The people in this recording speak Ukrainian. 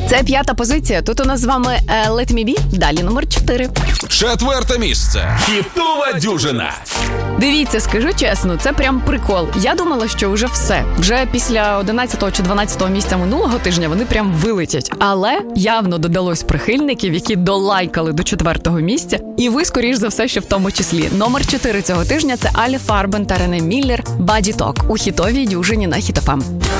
Це 5-та позиція. Тут у нас з вами Let Me Be. Далі номер 4. 4-те місце. Хітова дюжина. Дивіться, скажу чесно, це прям прикол. Я думала, що вже все. Вже після 11-го чи 12-го місця минулого тижня вони прям вилетять. Але явно додалось прихильників, які долайкали до 4-го місця. І ви, скоріш за все, що в тому числі. Номер 4 цього тижня – це Алі Фарбен та Рене Міллер «Body Talk» у хітовій дюжині на Hit FM.